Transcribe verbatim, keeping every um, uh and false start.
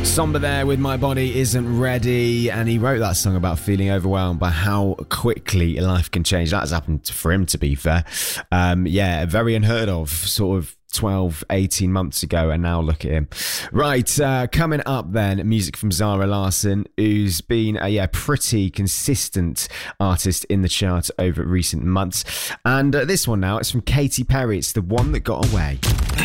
Somber there with My Body Isn't Ready, and he wrote that song about feeling overwhelmed by how quickly life can change. That has happened for him, to be fair. Um, yeah, very unheard of, sort of twelve, eighteen months ago, and now look at him. Right, uh, coming up then, music from Zara Larsson, who's been a yeah, pretty consistent artist in the chart over recent months. And uh, this one now, it's from Katy Perry. It's The One That Got Away.